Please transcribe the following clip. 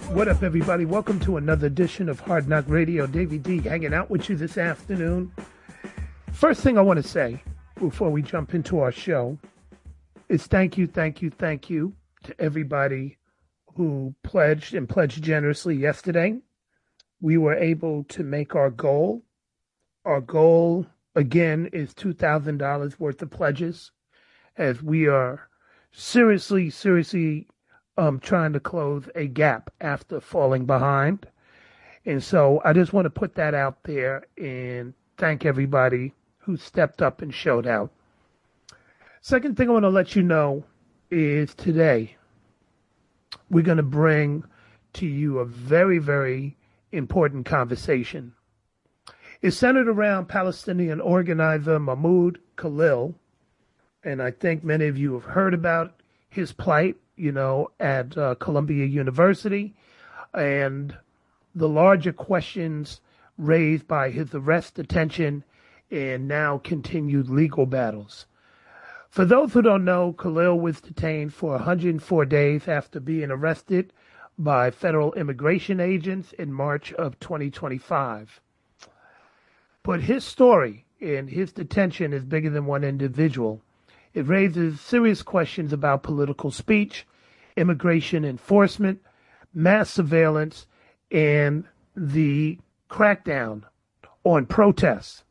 What up, everybody? Welcome to another edition of Hard Knock Radio. Davey D hanging out with you this afternoon. First thing I want to say before we jump into our show is thank you to everybody who pledged and pledged generously yesterday. We were able to make our goal. Our goal, again, is $2,000 worth of pledges, as we are seriously trying to close a gap after falling behind. And so I just want to put that out there and thank everybody who stepped up and showed out. Second thing I want to let you know is today we're going to bring to you a very, very important conversation. It's centered around Palestinian organizer Mahmoud Khalil, and I think many of you have heard about his plight, at Columbia University, and the larger questions raised by his arrest, detention, and now continued legal battles. For those who don't know, Khalil was detained for 104 days after being arrested by federal immigration agents in March of 2025. But his story and his detention is bigger than one individual. It raises serious questions about political speech, immigration enforcement, mass surveillance, and the crackdown on protests.